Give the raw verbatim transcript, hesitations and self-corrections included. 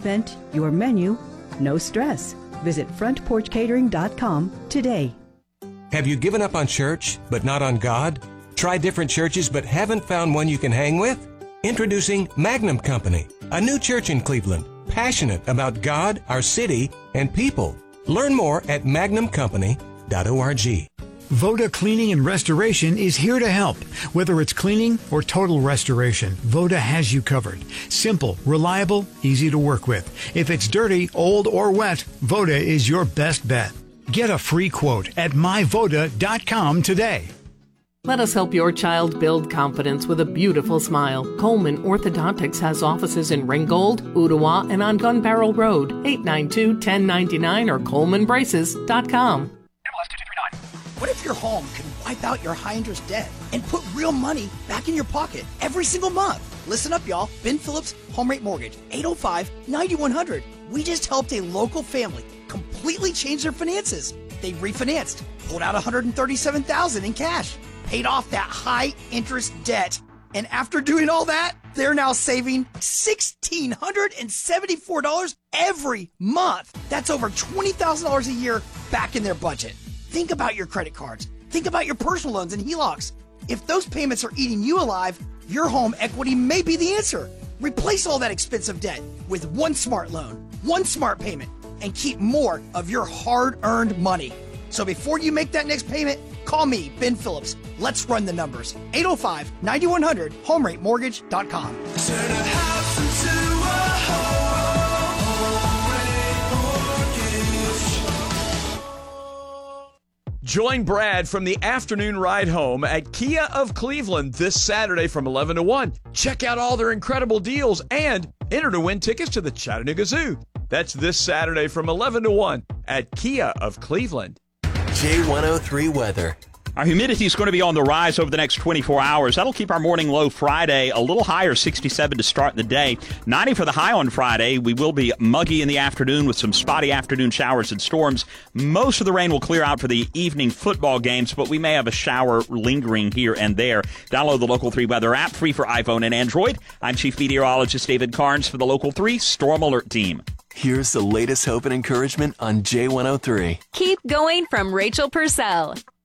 event, your menu, no stress. Visit front porch catering dot com today. Have you given up on church, but not on God? Tried different churches, but haven't found one you can hang with? Introducing Magnum Company, a new church in Cleveland, passionate about God, our city, and people. Learn more at magnum company dot org. Voda Cleaning and Restoration is here to help. Whether it's cleaning or total restoration, Voda has you covered. Simple, reliable, easy to work with. If it's dirty, old, or wet, Voda is your best bet. Get a free quote at my voda dot com today. Let us help your child build confidence with a beautiful smile. Coleman Orthodontics has offices in Ringgold, Ottawa, and on Gun Barrel Road, eight nine two, one zero nine nine or coleman braces dot com. What if your home could wipe out your high-interest debt and put real money back in your pocket every single month? Listen up, y'all. Ben Phillips, Home Rate Mortgage, eight oh five, nine one zero zero. We just helped a local family completely change their finances. They refinanced, pulled out one hundred thirty-seven thousand dollars in cash, paid off that high-interest debt, and after doing all that, they're now saving one thousand six hundred seventy-four dollars every month. That's over twenty thousand dollars a year back in their budget. Think about your credit cards. Think about your personal loans and H E L O Cs. If those payments are eating you alive, your home equity may be the answer. Replace all that expensive debt with one smart loan, one smart payment, and keep more of your hard-earned money. So before you make that next payment, call me, Ben Phillips. Let's run the numbers. eight oh five, nine one zero zero, home rate mortgage dot com. Turn a house into a home. Join Brad from the afternoon ride home at Kia of Cleveland this Saturday from eleven to one. Check out all their incredible deals and enter to win tickets to the Chattanooga Zoo. That's this Saturday from eleven to one at Kia of Cleveland. J one oh three weather. Our humidity is going to be on the rise over the next twenty-four hours. That'll keep our morning low Friday a little higher, sixty-seven to start the day. ninety for the high on Friday. We will be muggy in the afternoon with some spotty afternoon showers and storms. Most of the rain will clear out for the evening football games, but we may have a shower lingering here and there. Download the Local three weather app, free for iPhone and Android. I'm Chief Meteorologist David Carnes for the Local three Storm Alert Team. Here's the latest hope and encouragement on J one oh three. Keep going from Rachel Purcell.